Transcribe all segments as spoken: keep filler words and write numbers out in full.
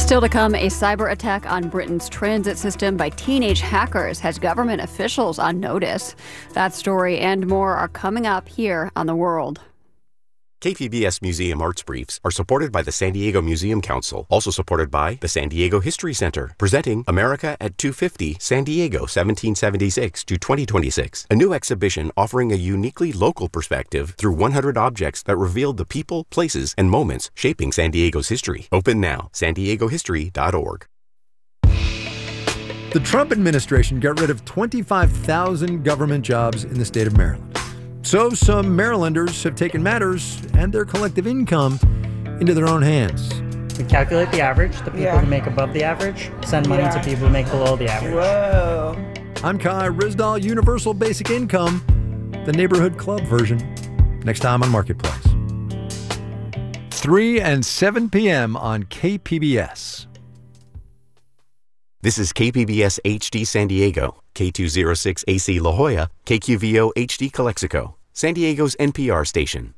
Still to come, a cyber attack on Britain's transit system by teenage hackers has government officials on notice. That story and more are coming up here on The World. K P B S Museum Arts Briefs are supported by the San Diego Museum Council, also supported by the San Diego History Center, presenting America at two fifty, San Diego seventeen seventy-six to twenty twenty-six, a new exhibition offering a uniquely local perspective through one hundred objects that revealed the people, places, and moments shaping San Diego's history. Open now, san diego history dot org. The Trump administration got rid of twenty-five thousand government jobs in the state of Maryland. So some Marylanders have taken matters and their collective income into their own hands. We calculate the average, the people yeah. who make above the average, send money yeah. to people who make below the average. Whoa. I'm Kai Rizdal, Universal Basic Income, the neighborhood club version. Next time on Marketplace. three and seven p.m. on K P B S. This is K P B S H D San Diego, K two oh six A C La Jolla, K Q V O H D Calexico, San Diego's N P R station.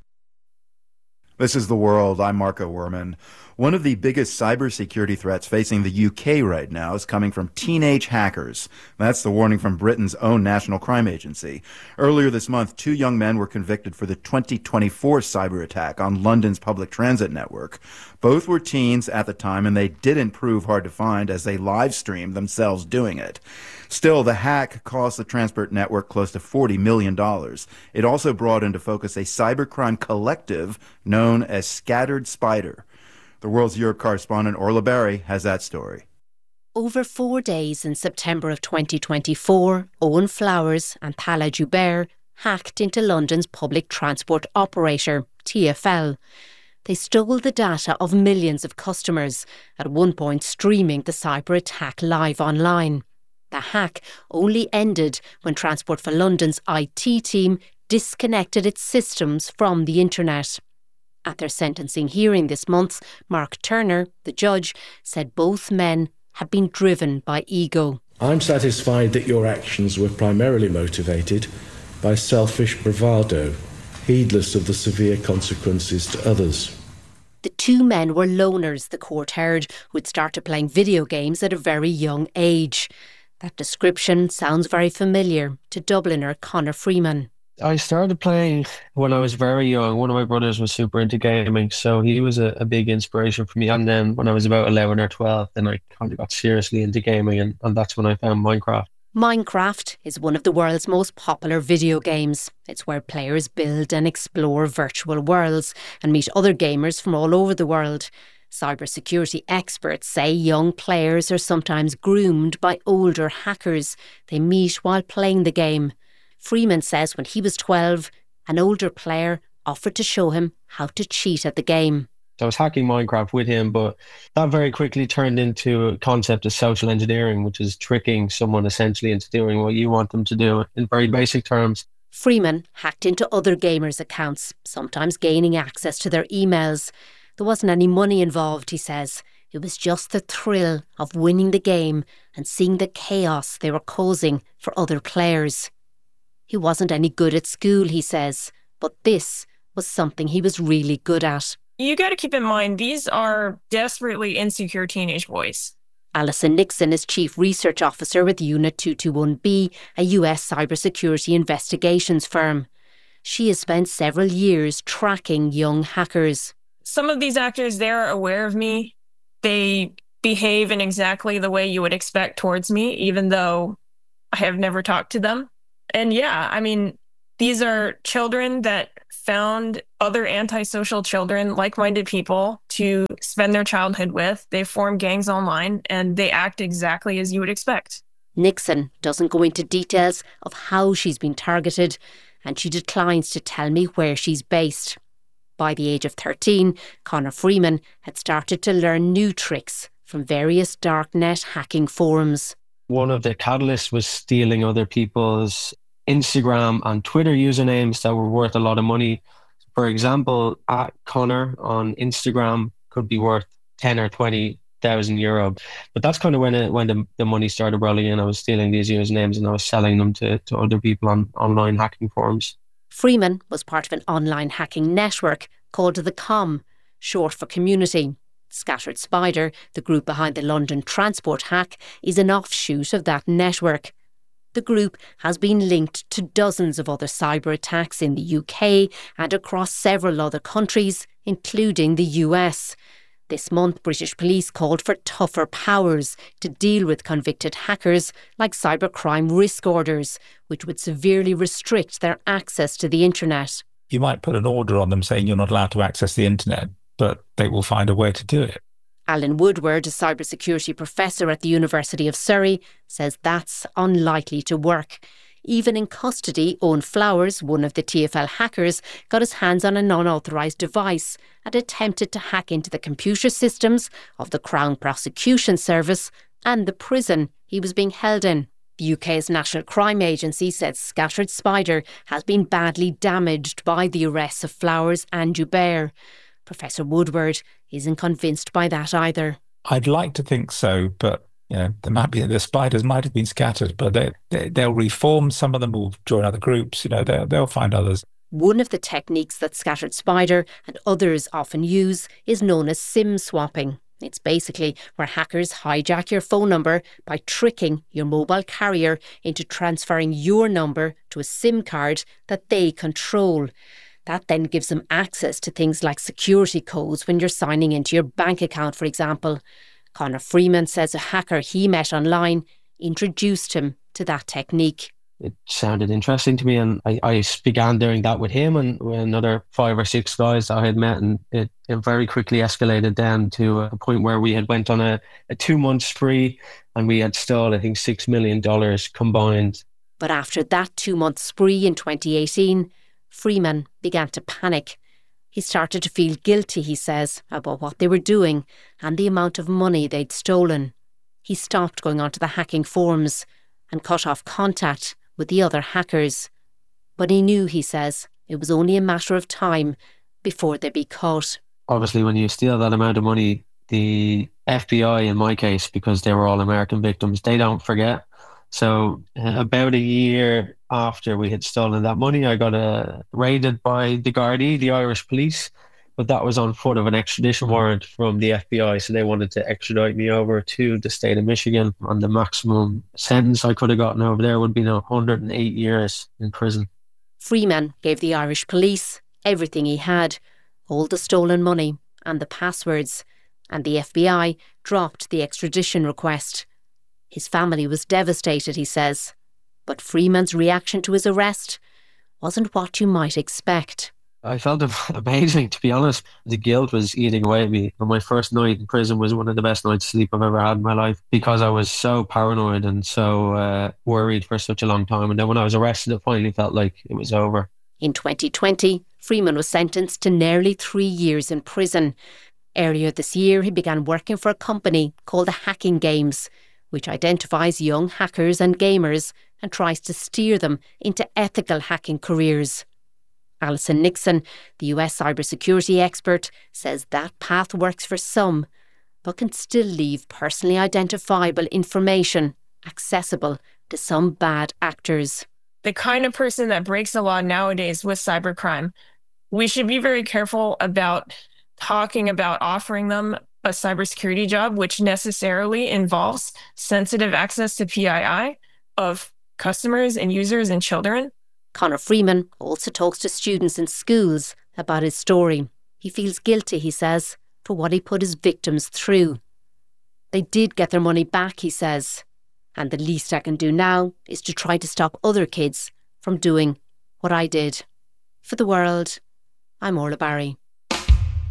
This is The World. I'm Marco Werman. One of the biggest cybersecurity threats facing the U K right now is coming from teenage hackers. That's the warning from Britain's own National Crime Agency. Earlier this month, two young men were convicted for the twenty twenty-four cyber attack on London's public transit network. Both were teens at the time, and they didn't prove hard to find as they live-streamed themselves doing it. Still, the hack cost the transport network close to forty million dollars. It also brought into focus a cybercrime collective known as Scattered Spider. The World's Europe correspondent Orla Barry has that story. Over four days in September of twenty twenty-four, Owen Flowers and Thala Joubert hacked into London's public transport operator, T F L. They stole the data of millions of customers, at one point streaming the cyber attack live online. The hack only ended when Transport for London's I T team disconnected its systems from the internet. At their sentencing hearing this month, Mark Turner, the judge, said both men had been driven by ego. I'm satisfied that your actions were primarily motivated by selfish bravado, heedless of the severe consequences to others. The two men were loners, the court heard, who'd started playing video games at a very young age. That description sounds very familiar to Dubliner Conor Freeman. I started playing when I was very young. One of my brothers was super into gaming, so he was a, a big inspiration for me. And then when I was about eleven or twelve, then I kind of got seriously into gaming, and, and that's when I found Minecraft. Minecraft is one of the world's most popular video games. It's where players build and explore virtual worlds and meet other gamers from all over the world. Cybersecurity experts say young players are sometimes groomed by older hackers they meet while playing the game. Freeman says when he was twelve, an older player offered to show him how to cheat at the game. I was hacking Minecraft with him, but that very quickly turned into a concept of social engineering, which is tricking someone essentially into doing what you want them to do in very basic terms. Freeman hacked into other gamers' accounts, sometimes gaining access to their emails. There wasn't any money involved, he says. It was just the thrill of winning the game and seeing the chaos they were causing for other players. He wasn't any good at school, he says, but this was something he was really good at. You got to keep in mind, these are desperately insecure teenage boys. Alison Nixon is Chief Research Officer with Unit two twenty-one B, a U S cybersecurity investigations firm. She has spent several years tracking young hackers. Some of these actors, they're aware of me. They behave in exactly the way you would expect towards me, even though I have never talked to them. And yeah, I mean, these are children that found other antisocial children, like-minded people, to spend their childhood with. They form gangs online, and they act exactly as you would expect. Nixon doesn't go into details of how she's been targeted, and she declines to tell me where she's based. By the age of thirteen, Conor Freeman had started to learn new tricks from various darknet hacking forums. One of the catalysts was stealing other people's Instagram and Twitter usernames that were worth a lot of money. For example, at Conor on Instagram could be worth ten or twenty thousand euro. But that's kind of when it, when the, the money started rolling in. I was stealing these usernames and I was selling them to, to other people on online hacking forums. Freeman was part of an online hacking network called The Com, short for community. Scattered Spider, the group behind the London transport hack, is an offshoot of that network. The group has been linked to dozens of other cyber attacks in the U K and across several other countries, including the U S. This month, British police called for tougher powers to deal with convicted hackers, like cybercrime risk orders, which would severely restrict their access to the internet. You might put an order on them saying you're not allowed to access the internet, but they will find a way to do it. Alan Woodward, a cybersecurity professor at the University of Surrey, says that's unlikely to work. Even in custody, Owen Flowers, one of the T F L hackers, got his hands on an unauthorised device and attempted to hack into the computer systems of the Crown Prosecution Service and the prison he was being held in. The U K's National Crime Agency said Scattered Spider has been badly damaged by the arrests of Flowers and Joubert. Professor Woodward isn't convinced by that either. I'd like to think so, but you know, there might be the spiders might have been scattered, but they, they they'll reform. Some of them will join other groups. You know, they'll they'll find others. One of the techniques that Scattered Spider and others often use is known as SIM swapping. It's basically where hackers hijack your phone number by tricking your mobile carrier into transferring your number to a SIM card that they control. That then gives them access to things like security codes when you're signing into your bank account, for example. Conor Freeman says a hacker he met online introduced him to that technique. It sounded interesting to me, and I, I began doing that with him and with another five or six guys that I had met, and it, it very quickly escalated down to a point where we had went on a, a two-month spree and we had stole, I think, six million dollars combined. But after that two-month spree in twenty eighteen, Freeman began to panic. He started to feel guilty, he says, about what they were doing and the amount of money they'd stolen. He stopped going onto the hacking forums and cut off contact with the other hackers. But he knew, he says, it was only a matter of time before they'd be caught. Obviously, when you steal that amount of money, the F B I, in my case, because they were all American victims, they don't forget. So uh, about a year after we had stolen that money, I got uh, raided by the Gardaí, the Irish police, but that was on foot of an extradition warrant from the F B I, so they wanted to extradite me over to the state of Michigan, and the maximum sentence I could have gotten over there would be one hundred eight years in prison. Freeman gave the Irish police everything he had, all the stolen money and the passwords, and the F B I dropped the extradition request. His family was devastated, he says, but Freeman's reaction to his arrest wasn't what you might expect. I felt amazing, to be honest. The guilt was eating away at me. And my first night in prison was one of the best nights of sleep I've ever had in my life, because I was so paranoid and so uh, worried for such a long time. And then when I was arrested, it finally felt like it was over. In twenty twenty, Freeman was sentenced to nearly three years in prison. Earlier this year, he began working for a company called The Hacking Games, which identifies young hackers and gamers and tries to steer them into ethical hacking careers. Alison Nixon, the U S cybersecurity expert, says that path works for some, but can still leave personally identifiable information accessible to some bad actors. The kind of person that breaks the law nowadays with cybercrime, we should be very careful about talking about offering them a cybersecurity job, which necessarily involves sensitive access to P I I of customers and users and children. Conor Freeman also talks to students in schools about his story. He feels guilty, he says, for what he put his victims through. They did get their money back, he says, and the least I can do now is to try to stop other kids from doing what I did. For The World, I'm Orla Barry.